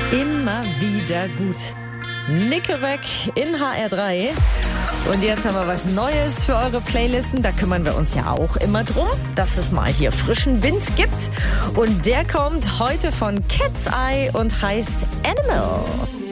Immer wieder gut. Nickelback in HR3. Und jetzt haben wir was Neues für eure Playlisten. Da kümmern wir uns ja auch immer drum, dass es mal hier frischen Wind gibt. Und der kommt heute von Cat's Eye und heißt Animal.